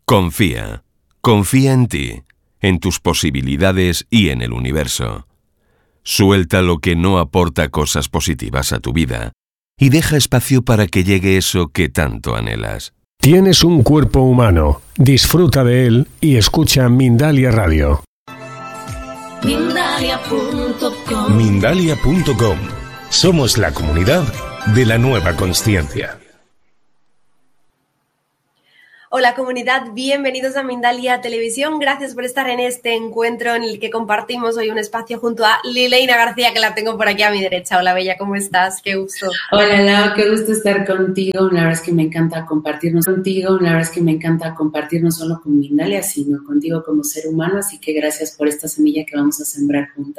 Confía. Confía en ti, en tus posibilidades y en el universo. Suelta lo que no aporta cosas positivas a tu vida y deja espacio para que llegue eso que tanto anhelas. Tienes un cuerpo humano. Disfruta de él y escucha Mindalia Radio. Mindalia.com. Mindalia.com. Somos la comunidad de la nueva consciencia. Hola comunidad, bienvenidos a Mindalia Televisión. Gracias por estar en este encuentro en el que compartimos hoy un espacio junto a Lileina García, que la tengo por aquí a mi derecha. Hola Bella, ¿cómo estás? Qué gusto. Hola Lau, qué gusto estar contigo. La verdad es que me encanta compartirnos no solo con Mindalia, sino contigo como ser humano. Así que gracias por esta semilla que vamos a sembrar juntas.